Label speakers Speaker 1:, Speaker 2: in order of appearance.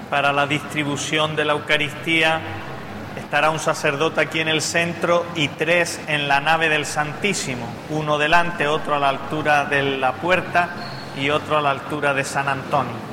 Speaker 1: para la distribución de la Eucaristía estará un sacerdote aquí en el centro y 3 en la nave del Santísimo, uno delante, otro a la altura de la puerta y otro a la altura de San Antonio.